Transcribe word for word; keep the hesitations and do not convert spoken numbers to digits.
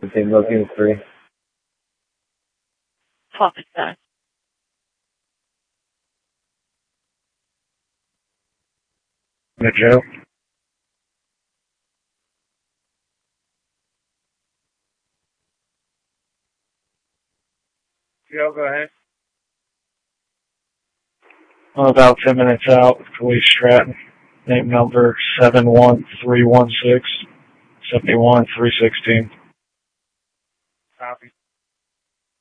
Team looking three. Copy that. Joe. Joe, go ahead. I'm about ten minutes out with Police Stratton. Name number seven one three one six, seven one three sixteen. Copy.